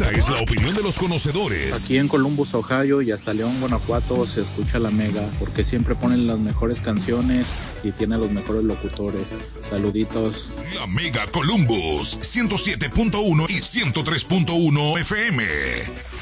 Esta es la opinión de los conocedores. Aquí en Columbus, Ohio y hasta León, Guanajuato se escucha La Mega porque siempre ponen las mejores canciones y tiene los mejores locutores. Saluditos. La Mega Columbus 107.1 y 103.1 FM.